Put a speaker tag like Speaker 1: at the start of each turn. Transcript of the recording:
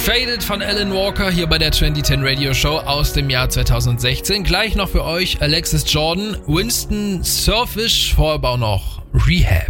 Speaker 1: Faded von Alan Walker hier bei der 2010 Radio Show aus dem Jahr 2016. Gleich noch für euch Alexis Jordan, Winston Surfish, vorher aber auch noch Rehab.